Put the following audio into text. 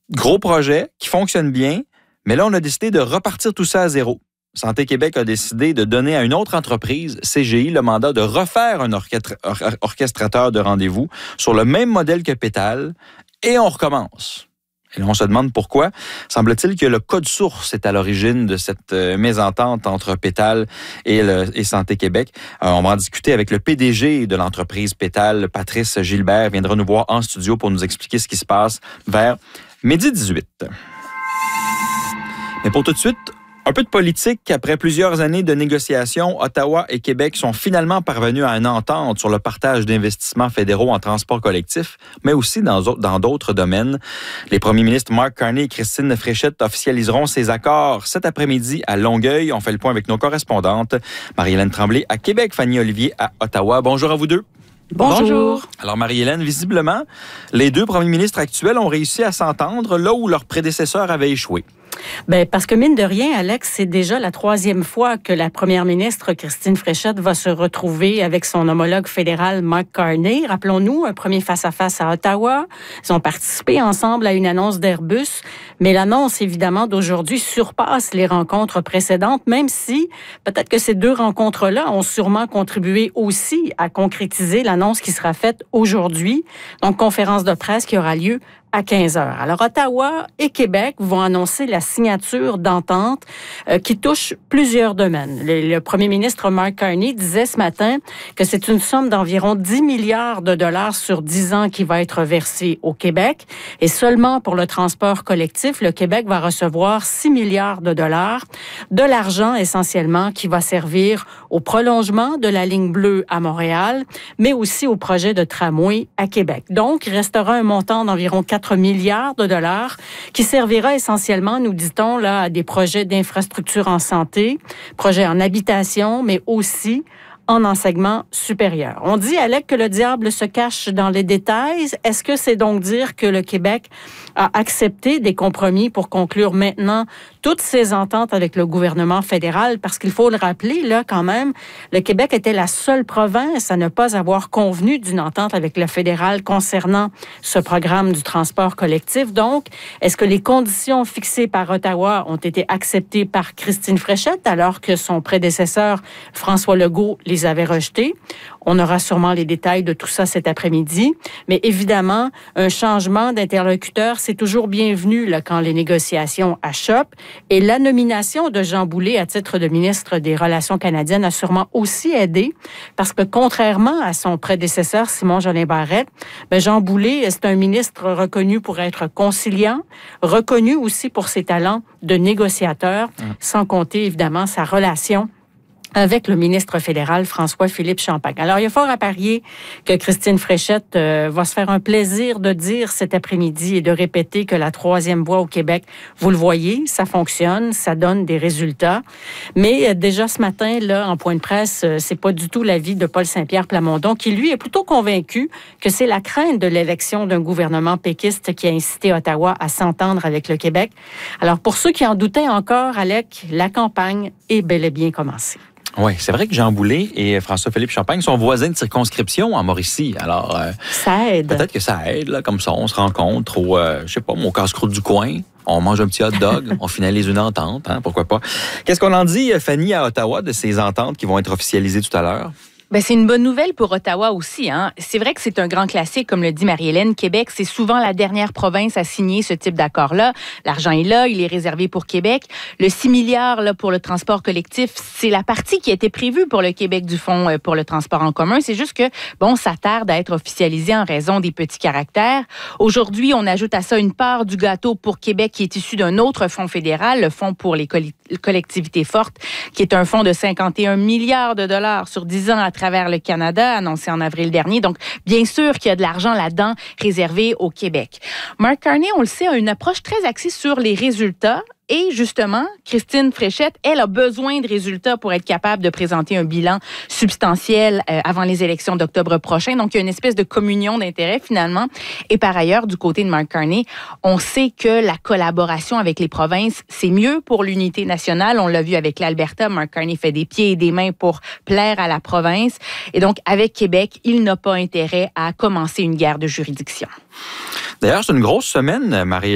Gros projet qui fonctionne bien, mais là, on a décidé de repartir tout ça à zéro. Santé Québec a décidé de donner à une autre entreprise, CGI, le mandat de refaire un orchestrateur de rendez-vous sur le même modèle que Pétale, et on recommence. Et là, on se demande pourquoi. Semble-t-il que le code source est à l'origine de cette mésentente entre Pétale et Santé Québec. On va en discuter avec le PDG de l'entreprise Pétale, Patrice Gilbert, viendra nous voir en studio pour nous expliquer ce qui se passe vers 12h18. Mais pour tout de suite, un peu de politique. Après plusieurs années de négociations, Ottawa et Québec sont finalement parvenus à une entente sur le partage d'investissements fédéraux en transport collectif, mais aussi dans d'autres domaines. Les premiers ministres Mark Carney et Christine Fréchette officialiseront ces accords cet après-midi à Longueuil. On fait le point avec nos correspondantes. Marie-Hélène Tremblay à Québec, Fanny Olivier à Ottawa. Bonjour à vous deux. Bonjour. Alors, Marie-Hélène, visiblement, les deux premiers ministres actuels ont réussi à s'entendre là où leurs prédécesseurs avaient échoué. Bien, parce que mine de rien, Alex, c'est déjà la 3e fois que la première ministre Christine Fréchette va se retrouver avec son homologue fédéral Mark Carney. Rappelons-nous, un premier face-à-face à Ottawa. Ils ont participé ensemble à une annonce d'Airbus, mais l'annonce, évidemment, d'aujourd'hui surpasse les rencontres précédentes, même si peut-être que ces deux rencontres-là ont sûrement contribué aussi à concrétiser l'annonce qui sera faite aujourd'hui. Donc, conférence de presse qui aura lieu à 15h. Alors, Ottawa et Québec vont annoncer la signature d'entente qui touche plusieurs domaines. Le premier ministre Mark Carney disait ce matin que c'est une somme d'environ 10 milliards de dollars sur 10 ans qui va être versée au Québec. Et seulement pour le transport collectif, le Québec va recevoir 6 milliards de dollars, de l'argent essentiellement qui va servir au prolongement de la ligne bleue à Montréal, mais aussi au projet de tramway à Québec. Donc, il restera un montant d'environ 4 milliards de dollars qui servira essentiellement, nous dit-on, là, à des projets d'infrastructure en santé, projets en habitation, mais aussi en enseignement supérieur. On dit, Alec, que le diable se cache dans les détails. Est-ce que c'est donc dire que le Québec a accepté des compromis pour conclure maintenant toutes ces ententes avec le gouvernement fédéral? Parce qu'il faut le rappeler, là, quand même, le Québec était la seule province à ne pas avoir convenu d'une entente avec le fédéral concernant ce programme du transport collectif. Donc, est-ce que les conditions fixées par Ottawa ont été acceptées par Christine Fréchette alors que son prédécesseur, François Legault, les avait rejetées? On aura sûrement les détails de tout ça cet après-midi. Mais évidemment, un changement d'interlocuteur, c'est toujours bienvenu là, quand les négociations achoppent. Et la nomination de Jean Boulet à titre de ministre des Relations canadiennes a sûrement aussi aidé parce que contrairement à son prédécesseur, Simon-Jolin Barrette, Jean Boulet, c'est un ministre reconnu pour être conciliant, reconnu aussi pour ses talents de négociateur, sans compter évidemment sa relation avec le ministre fédéral François-Philippe Champagne. Alors, il est fort à parier que Christine Fréchette va se faire un plaisir de dire cet après-midi et de répéter que la 3e voie au Québec, vous le voyez, ça fonctionne, ça donne des résultats. Mais déjà ce matin, là, en point de presse, c'est pas du tout l'avis de Paul Saint-Pierre Plamondon, qui lui est plutôt convaincu que c'est la crainte de l'élection d'un gouvernement péquiste qui a incité Ottawa à s'entendre avec le Québec. Alors, pour ceux qui en doutaient encore, Alec, la campagne est bel et bien commencée. Oui, c'est vrai que Jean Boulet et François-Philippe Champagne sont voisins de circonscription en Mauricie. Alors, ça aide. Peut-être que ça aide, là, comme ça, on se rencontre au, je sais pas, au casse-croûte du coin. On mange un petit hot dog, on finalise une entente, hein, pourquoi pas. Qu'est-ce qu'on en dit, Fanny, à Ottawa, de ces ententes qui vont être officialisées tout à l'heure? Ben, c'est une bonne nouvelle pour Ottawa aussi, hein. C'est vrai que c'est un grand classique, comme le dit Marie-Hélène. Québec, c'est souvent la dernière province à signer ce type d'accord-là. L'argent est là, il est réservé pour Québec. Le 6 milliards là, pour le transport collectif, c'est la partie qui a été prévue pour le Québec du Fonds pour le transport en commun. C'est juste que, bon, ça tarde à être officialisé en raison des petits caractères. Aujourd'hui, on ajoute à ça une part du gâteau pour Québec qui est issu d'un autre fonds fédéral, le Fonds pour les collectivités fortes, qui est un fonds de 51 milliards de dollars sur 10 ans à travers le Canada, annoncé en avril dernier. Donc, bien sûr qu'il y a de l'argent là-dedans réservé au Québec. Mark Carney, on le sait, a une approche très axée sur les résultats. Et justement, Christine Fréchette, elle a besoin de résultats pour être capable de présenter un bilan substantiel avant les élections d'octobre prochain. Donc, il y a une espèce de communion d'intérêts finalement. Et par ailleurs, du côté de Mark Carney, on sait que la collaboration avec les provinces, c'est mieux pour l'unité nationale. On l'a vu avec l'Alberta. Mark Carney fait des pieds et des mains pour plaire à la province. Et donc, avec Québec, il n'a pas intérêt à commencer une guerre de juridiction. D'ailleurs, c'est une grosse semaine, Marie.